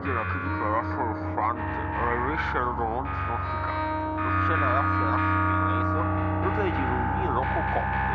oggi la critica era sorfante, avesse arrotonti sofficanti. Lo scenario era finito, lo vedi un rococò